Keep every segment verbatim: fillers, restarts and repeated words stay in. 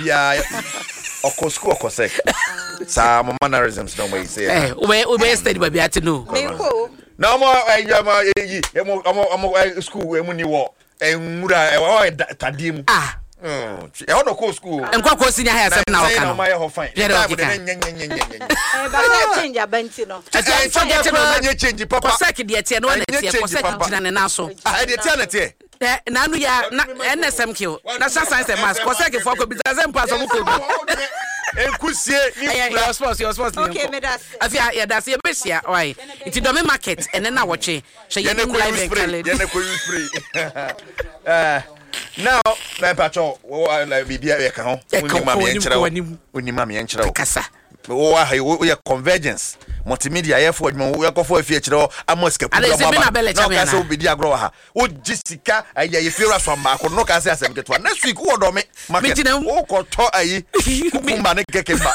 bia oko school oko sek sa mo mannerisms no way say eh we we study ba bia no no mo ayama yi emo amo school emu ni wo enwura e tadiem ah mm e ho no ko school enko ko sinya ha yasem na waka no ma ye ho fine eh ba change abanti no eh forget no nye change papa ko sek de tie no na tie ko sek jina ne na so ah de tie na tie eh na nu ya na N S M K na science and maths ko sek for ko bi zazem pass mo ko enkusie ni fula your sports your sports okay me das afia ya das ye besia why it do me market and na watch she ye no live and calendar ye na ko use free eh now na pacho wo la bibia e ka ho onima me enchira onima me enchira kasa wo ha yo convergence multimedia ye for adwuma wo yakofo afie enchira amoska ku no ka se obidi agro ha wo jisika aye ye fira so ma ko no ka se asem keto next week wo do me market wo ko to ayi kukumba ne kekemba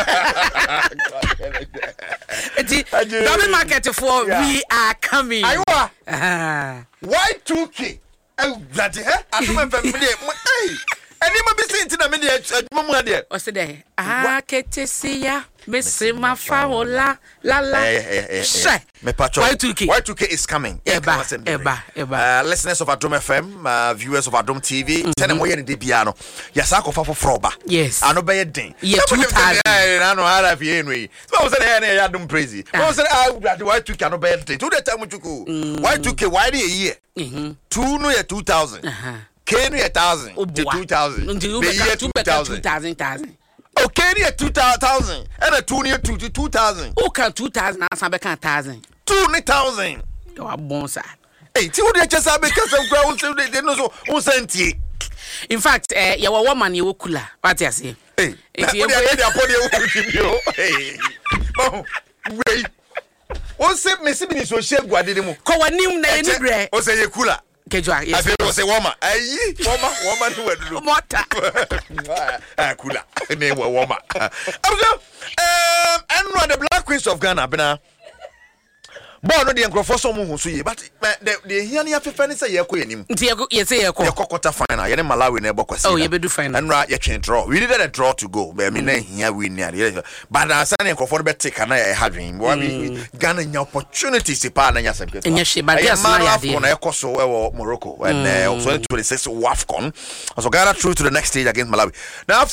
eti do market for we are coming aywa ah Y two K oh that eh atuma family eh eni ma bi sin ti na me de adwuma mu ade o se de ah ketesia mesima faola la la me pacho Y two K Y two K is coming eba eba eba uh, listeners of Adom F M uh, viewers of Adom T V tell them moye de piano yasa ko fa for ba yes ano be ye den ye two thousand na no hara fi enu yi so say na ya Adom praise so say ah Y two K ano be ye den to the time chuku Y two K why the year mhm two no ye two thousand uh-huh K no ye one thousand to two thousand the year two thousand okay, near two thousand and a two near two to two thousand. Who can two thousand and some can thousand? Two thousand. You are born, sir. Hey, two they just have because of ground, they know so one cent. In fact, eh, you were woman, you were cooler. What you say? Hey, if you are hey, oh, wait. One set me see so share guadimo. Call a new name, or say you cooler. Kejwa, yes. I say woman. Aye, woman, woman who do mota. Ah, cooler. Name woman. Um, and run the Black Queens of Ghana, bena. Born no the nkrofo so mu hu so ye but the the here na afefa ne say ye ko yanim nti ye say ye ko ye kokota final ye ne Malawi na ebo kwasi oh ye be do final and ra ye twen draw we needed a draw to go but me na here we near but na say ne nkrofo no be take na ye hadwen bo we Ghana nya opportunity se pa na nya se nya hwe but yes na ya de na ye koso e wo Morocco and twenty twenty-six WAFCON so Ghana through to the next stage against Malawi now